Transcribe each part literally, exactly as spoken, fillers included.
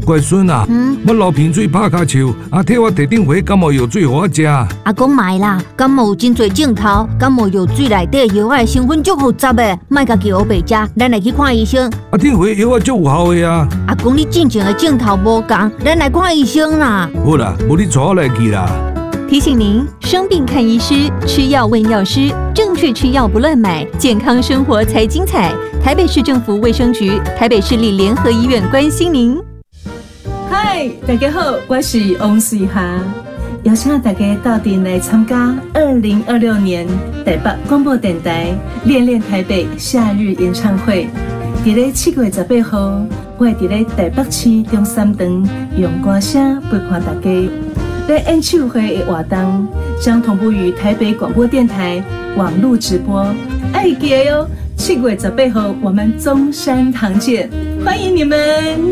乖孙啊，嗯，我流鼻水拍骹笑，啊，替我摕顶回感冒药水互我食。 阿公买啦，感冒有真侪症头，感冒药水内底药仔成分足复杂的，莫家己黑白食，咱来去看医生。 啊，顶回药仔足有效的啊。 阿公，你进前的症头无同，咱来看医生啦。 好啦，无你带我来去啦。 提醒您：生病看医师，吃药问药师，正确吃药不乱买，健康生活才精彩。台北市政府卫生局、台北市立联合医院关心您。 嗨，大家好，我是王水霞，邀请大家到店来参加二零二六年台北广播电台恋恋台北夏日演唱会。伫咧七月十八号，我会伫咧台北市中山堂用歌声陪伴大家。在演唱会的活动将同步于台北广播电台网络直播，爱记得哟！七月十八号我们中山堂见，欢迎你们！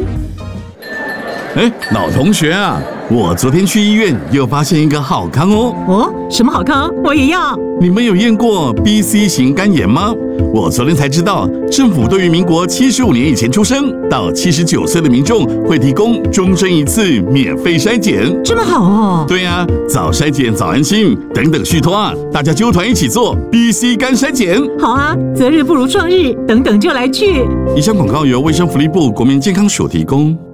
哎，老同学啊，我昨天去医院又发现一个好康哦！ 哦，什么好康？我也要！ 你们有验过 B C 型肝炎吗？我昨天才知道，政府对于民国七十五年以前出生到七十九岁的民众会提供终身一次免费筛检， 这么好哦！ 对呀、啊，早筛检早安心，等等续托啊，大家揪团一起做 B C 肝筛检。 好啊，择日不如撞日，等等就来去。 以上广告由卫生福利部国民健康署提供。